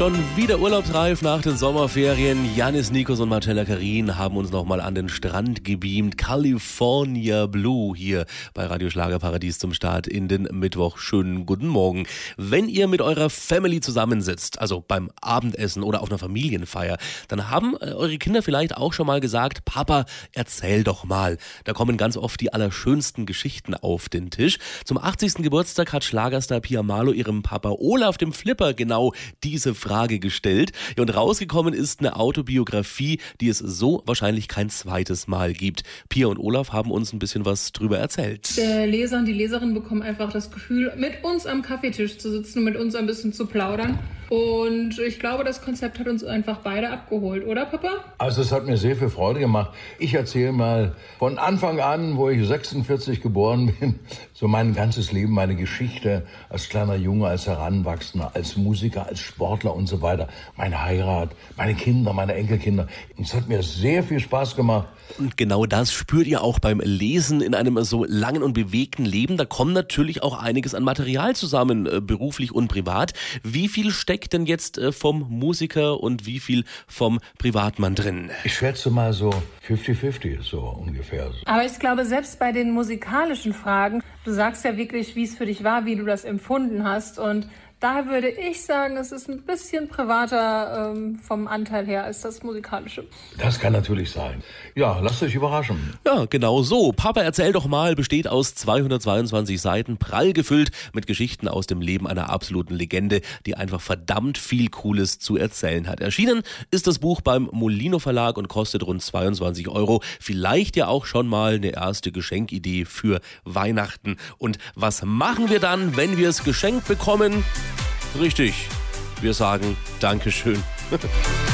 Schon wieder urlaubsreif nach den Sommerferien. Janis, Nikos und Marcella Karin haben uns nochmal an den Strand gebeamt. California Blue hier bei Radio Schlagerparadies zum Start in den Mittwoch. Schönen guten Morgen. Wenn ihr mit eurer Family zusammensitzt, also beim Abendessen oder auf einer Familienfeier, dann haben eure Kinder vielleicht auch schon mal gesagt, Papa, erzähl doch mal. Da kommen ganz oft die allerschönsten Geschichten auf den Tisch. Zum 80. Geburtstag hat Schlagerstar Pia Malo ihrem Papa Olaf, dem Flipper, genau diese Frage gestellt. Ja, und rausgekommen ist eine Autobiografie, die es so wahrscheinlich kein zweites Mal gibt. Pia und Olaf haben uns ein bisschen was drüber erzählt. Der Leser und die Leserin bekommen einfach das Gefühl, mit uns am Kaffeetisch zu sitzen und mit uns ein bisschen zu plaudern. Und ich glaube, das Konzept hat uns einfach beide abgeholt, oder Papa? Also es hat mir sehr viel Freude gemacht. Ich erzähle mal von Anfang an, wo ich 46 geboren bin, so mein ganzes Leben, meine Geschichte als kleiner Junge, als Heranwachsender, als Musiker, als Sportler und so weiter. Meine Heirat, meine Kinder, meine Enkelkinder. Und es hat mir sehr viel Spaß gemacht. Und genau das spürt ihr auch beim Lesen in einem so langen und bewegten Leben. Da kommt natürlich auch einiges an Material zusammen, beruflich und privat. Wie viel steckt denn jetzt vom Musiker und wie viel vom Privatmann drin? Ich schätze mal so 50-50, so ungefähr. Aber ich glaube, selbst bei den musikalischen Fragen, du sagst ja wirklich, wie es für dich war, wie du das empfunden hast. Und da würde ich sagen, es ist ein bisschen privater vom Anteil her als das Musikalische. Das kann natürlich sein. Ja, lasst euch überraschen. Ja, genau so. Papa, erzähl doch mal, besteht aus 222 Seiten, prall gefüllt mit Geschichten aus dem Leben einer absoluten Legende, die einfach verdammt viel Cooles zu erzählen hat. Erschienen ist das Buch beim Molino Verlag und kostet rund 22 €. Vielleicht ja auch schon mal eine erste Geschenkidee für Weihnachten. Und was machen wir dann, wenn wir es geschenkt bekommen? Richtig, wir sagen Dankeschön.